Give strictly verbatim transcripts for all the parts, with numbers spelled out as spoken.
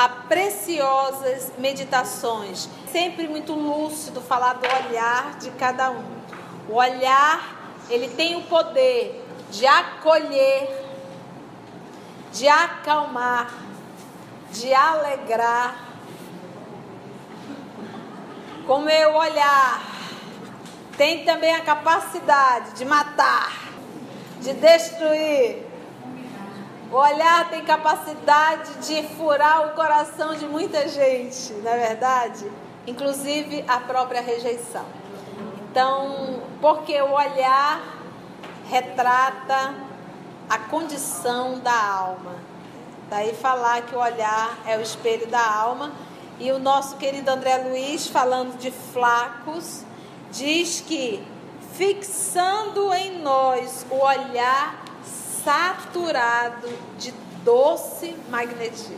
a preciosas meditações. Sempre muito lúcido falar do olhar de cada um. O olhar, ele tem o poder de acolher, de acalmar, de alegrar. Como é o olhar, tem também a capacidade de matar, de destruir. O olhar tem capacidade de furar o coração de muita gente, não é verdade? Inclusive a própria rejeição. Então, porque o olhar retrata a condição da alma. Daí falar que o olhar é o espelho da alma. E o nosso querido André Luiz, falando de flacos, diz que fixando em nós o olhar saturado de doce magnetismo,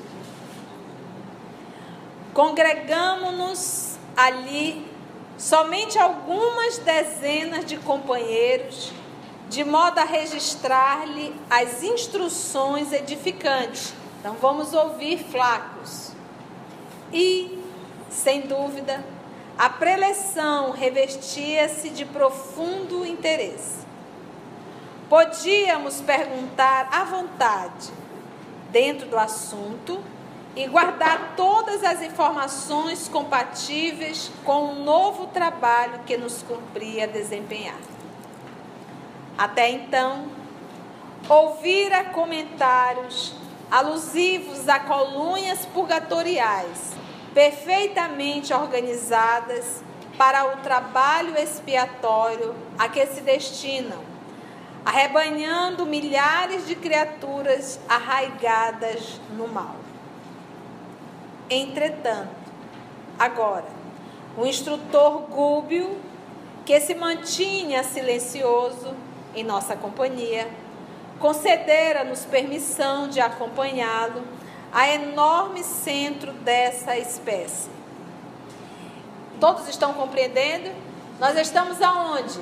congregamo-nos ali somente algumas dezenas de companheiros, de modo a registrar-lhe as instruções edificantes. Então vamos ouvir flacos. E, sem dúvida, a preleção revestia-se de profundo interesse. Podíamos perguntar à vontade dentro do assunto e guardar todas as informações compatíveis com o novo trabalho que nos cumpria desempenhar. Até então, ouvira comentários alusivos a colônias purgatoriais, perfeitamente organizadas para o trabalho expiatório a que se destinam, arrebanhando milhares de criaturas arraigadas no mal. Entretanto, agora, o instrutor Gúbio, que se mantinha silencioso em nossa companhia, concedera-nos permissão de acompanhá-lo a enorme centro dessa espécie. Todos estão compreendendo? Nós estamos aonde?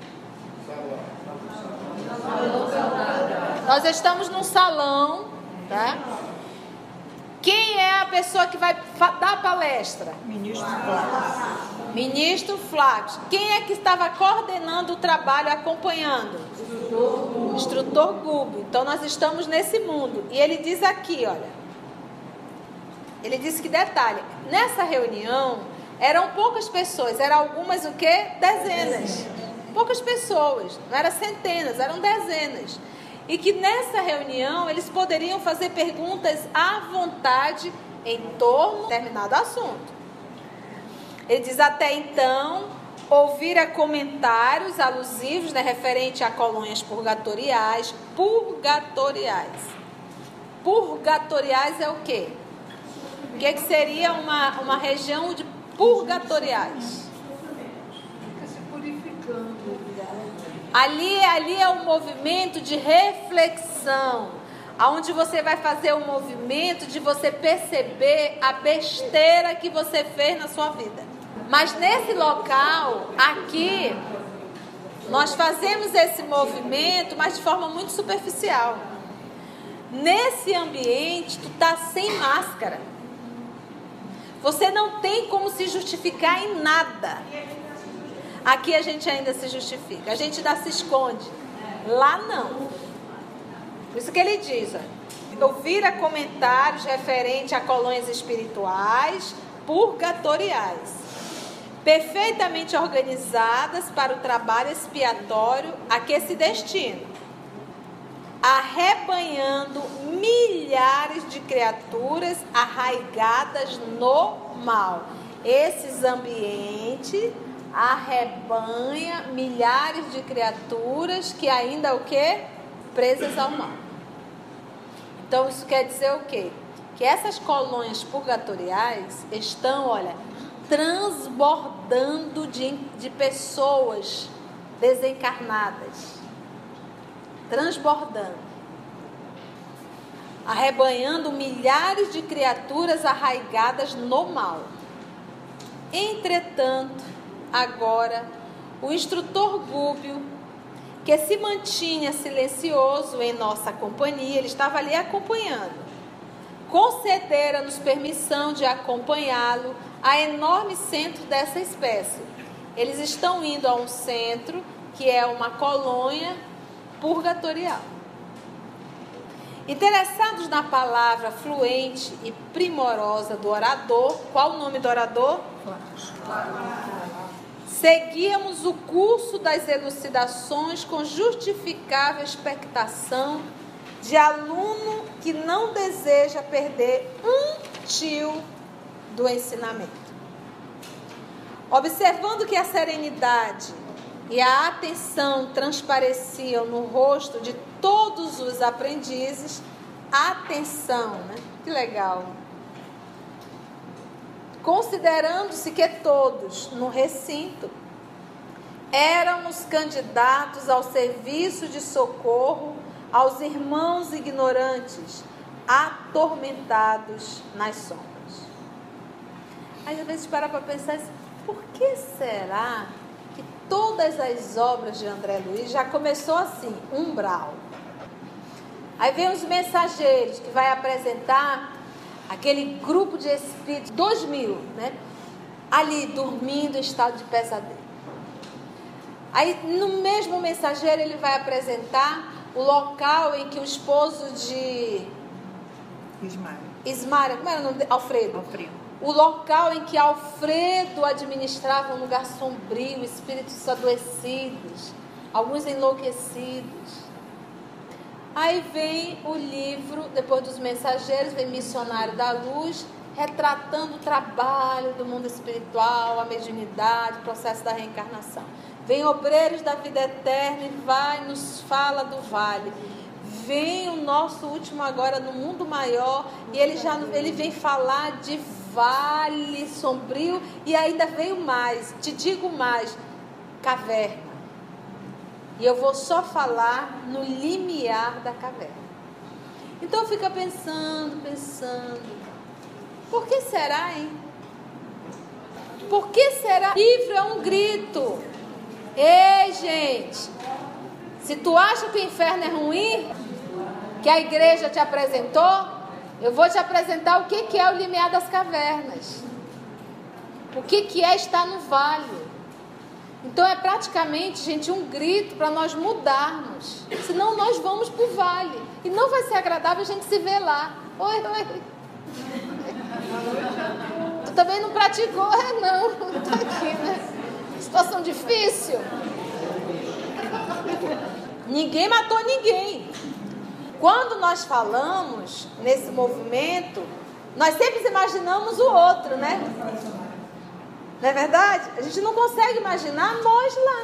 Nós estamos num salão, tá? Quem é a pessoa que vai dar a palestra? Ministro Flávio. Ministro Flávio. Quem é que estava coordenando o trabalho, acompanhando? Instrutor. Instrutor Gúbio. Então nós estamos nesse mundo. E ele diz aqui, olha. Ele disse que, detalhe, nessa reunião eram poucas pessoas, eram algumas o quê? Dezenas. Poucas pessoas, não eram centenas, eram dezenas. E que nessa reunião eles poderiam fazer perguntas à vontade em torno de determinado assunto. Ele diz, até então, ouvira comentários alusivos, né, referente a colônias purgatoriais. Purgatoriais. Purgatoriais é o quê? O que, que seria uma, uma região de purgatoriais? Ali, ali é um movimento de reflexão, onde você vai fazer um movimento de você perceber a besteira que você fez na sua vida. Mas nesse local, aqui, nós fazemos esse movimento, mas de forma muito superficial. Nesse ambiente, tu tá sem máscara. Você não tem como se justificar em nada. Aqui a gente ainda se justifica, a gente ainda se esconde. Lá não. Por isso que ele diz, ó, ouvira comentários referentes a colônias espirituais purgatoriais, perfeitamente organizadas para o trabalho expiatório a que se destinam, arrebanhando milhares de criaturas arraigadas no mal. Esses ambientes arrebanha milhares de criaturas que ainda o quê? Presas ao mal. Então isso quer dizer o quê? Que essas colônias purgatoriais estão, olha, transbordando de, de pessoas desencarnadas. Transbordando. Arrebanhando milhares de criaturas arraigadas no mal. Entretanto, agora, o instrutor Gúbio, que se mantinha silencioso em nossa companhia, ele estava ali acompanhando, concedera-nos permissão de acompanhá-lo a enorme centro dessa espécie. Eles estão indo a um centro que é uma colônia purgatorial. Interessados na palavra fluente e primorosa do orador, qual o nome do orador? Seguíamos o curso das elucidações com justificável expectação de aluno que não deseja perder um tio do ensinamento. Observando que a serenidade e a atenção transpareciam no rosto de todos os aprendizes, atenção, né? Que legal. Considerando-se que todos no recinto éramos candidatos ao serviço de socorro aos irmãos ignorantes, atormentados nas sombras. Aí às vezes para para pensar assim, por que será que todas as obras de André Luiz já começou assim, umbral? Aí vem os mensageiros que vai apresentar aquele grupo de espíritos, dois mil, né? Ali dormindo em estado de pesadelo. Aí no mesmo mensageiro ele vai apresentar o local em que o esposo de Ismael. Ismael, como era o nome dele? Alfredo. Alfredo. O local em que Alfredo administrava um lugar sombrio, espíritos adoecidos, alguns enlouquecidos. Aí vem o livro, depois dos mensageiros, vem Missionário da Luz, retratando o trabalho do mundo espiritual, a mediunidade, o processo da reencarnação. Vem Obreiros da Vida Eterna e vai, nos fala do vale. Vem o nosso último agora no mundo maior e ele, já, ele vem falar de vale sombrio e ainda veio mais, te digo mais, caverna. E eu vou só falar no limiar da caverna. Então fica pensando, pensando. Por que será, hein? Por que será? Livro é um grito. Ei, gente. Se tu acha que o inferno é ruim, que a igreja te apresentou, eu vou te apresentar o que, que é o limiar das cavernas. O que, que é estar no vale. Então é praticamente, gente, um grito para nós mudarmos. Senão nós vamos para o vale. E não vai ser agradável a gente se ver lá. Oi, oi. Tu também não praticou? É, não. Estou aqui, né? Situação difícil. Ninguém matou ninguém. Quando nós falamos nesse movimento, nós sempre imaginamos o outro, né? Não é verdade? A gente não consegue imaginar nós lá.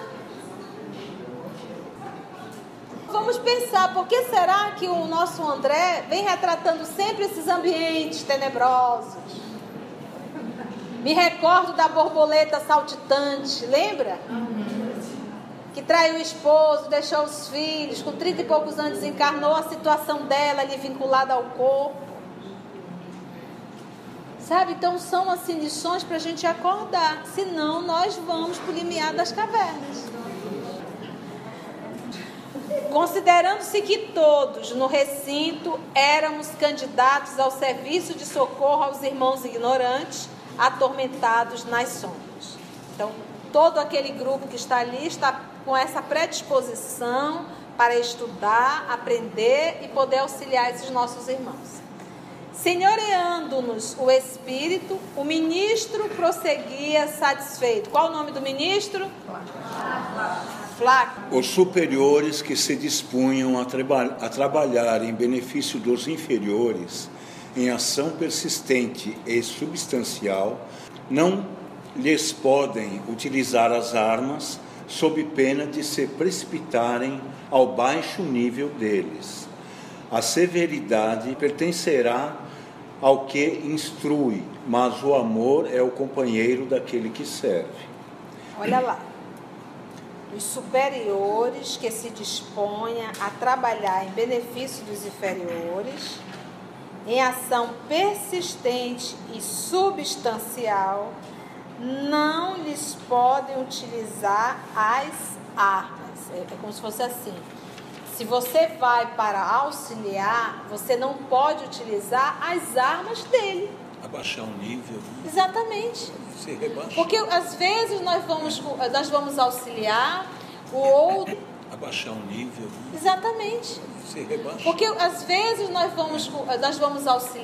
Vamos pensar, por que será que o nosso André vem retratando sempre esses ambientes tenebrosos? Me recordo da borboleta saltitante, lembra? Que traiu o esposo, deixou os filhos, com trinta e poucos anos desencarnou, a situação dela ali vinculada ao corpo. Sabe, então são assim lições para a gente acordar, senão nós vamos para o limiar das cavernas. Considerando-se que todos no recinto éramos candidatos ao serviço de socorro aos irmãos ignorantes, atormentados nas sombras. Então, todo aquele grupo que está ali está com essa predisposição para estudar, aprender e poder auxiliar esses nossos irmãos. Senhoreando-nos o Espírito, o ministro prosseguia satisfeito. Qual o nome do ministro? Flaco. Os superiores que se dispunham a, traba- a trabalhar em benefício dos inferiores, em ação persistente e substancial, não lhes podem utilizar as armas sob pena de se precipitarem ao baixo nível deles. A severidade pertencerá ao que instrui, mas o amor é o companheiro daquele que serve. Olha lá. Os superiores que se disponham a trabalhar em benefício dos inferiores, em ação persistente e substancial, não lhes podem utilizar as armas. É como se fosse assim. Se você vai para auxiliar, você não pode utilizar as armas dele. Abaixar o nível. Exatamente. Se rebaixar. Porque às vezes nós vamos, nós vamos auxiliar o outro. Abaixar o nível. Exatamente. Se rebaixar. Porque às vezes nós vamos, nós vamos auxiliar